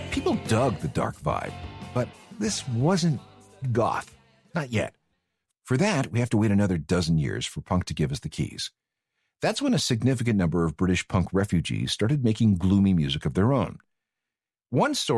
People dug the dark vibe, but this wasn't goth. Not yet. For that, we have to wait another dozen years for punk to give us the keys. That's when a significant number of British punk refugees started making gloomy music of their own. One story